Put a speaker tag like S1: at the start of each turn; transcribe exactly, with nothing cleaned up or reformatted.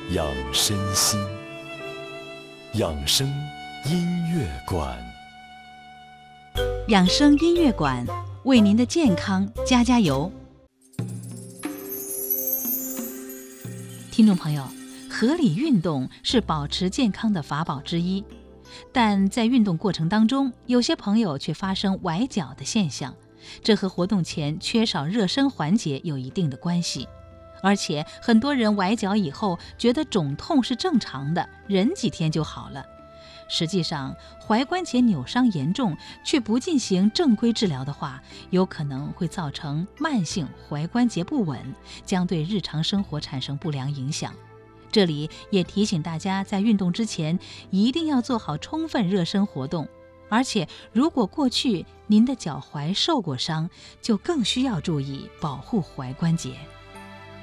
S1: 养身心，养生音乐馆。
S2: 养生音乐馆为您的健康加加油。听众朋友，合理运动是保持健康的法宝之一，但在运动过程当中，有些朋友却发生崴脚的现象，这和活动前缺少热身环节有一定的关系。而且很多人崴脚以后觉得肿痛是正常的，忍几天就好了。实际上，踝关节扭伤严重却不进行正规治疗的话，有可能会造成慢性踝关节不稳，将对日常生活产生不良影响。这里也提醒大家，在运动之前一定要做好充分热身活动，而且如果过去您的脚踝受过伤，就更需要注意保护踝关节。